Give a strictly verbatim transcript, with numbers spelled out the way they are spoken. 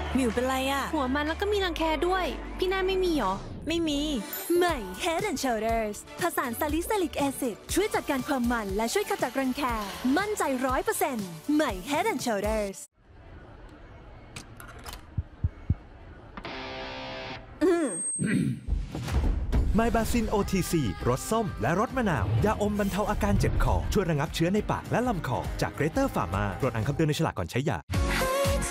หมิวเป็นไรอะหัวมันแล้วก็มีรังแคด้วยพี่หน้าไม่มีหรอไม่มีใหม่ Head and Shoulders ผสานซาลิซิลิกแอซิดช่วยจัดการความมันและช่วยขจัดรังแคมั่นใจ ร้อยเปอร์เซ็นต์ ใหม่ Head and Shoulders อืมไมบาซิน โอ ที ซี รสส้มและรสมะนาว ยาอมบรรเทาอาการเจ็บคอช่วยระงับเชื้อในปากและลำคอจากเกรเตอร์ฟาร์มารสอ่านคำเตือนในฉลากก่อนใช้ยา